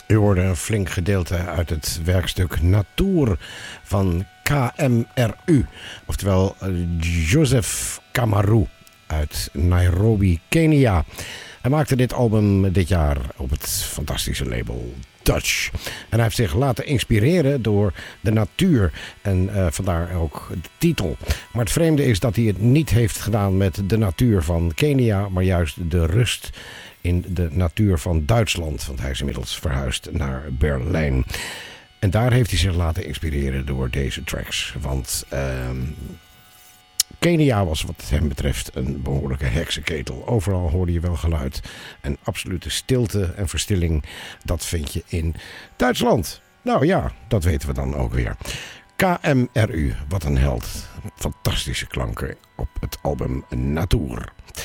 U hoorde een flink gedeelte uit het werkstuk Natuur van KMRU. Oftewel Joseph Kamaru uit Nairobi, Kenia. Hij maakte dit album dit jaar op het fantastische label Dutch. En hij heeft zich laten inspireren door de natuur. En vandaar ook de titel. Maar het vreemde is dat hij het niet heeft gedaan met de natuur van Kenia, maar juist de rust in de natuur van Duitsland. Want hij is inmiddels verhuisd naar Berlijn. En daar heeft hij zich laten inspireren door deze tracks. Want Kenia was wat hem betreft een behoorlijke heksenketel. Overal hoorde je wel geluid. En absolute stilte en verstilling, dat vind je in Duitsland. Nou ja, dat weten we dan ook weer. KMRU, wat een held. Fantastische klanken op het album Natuur.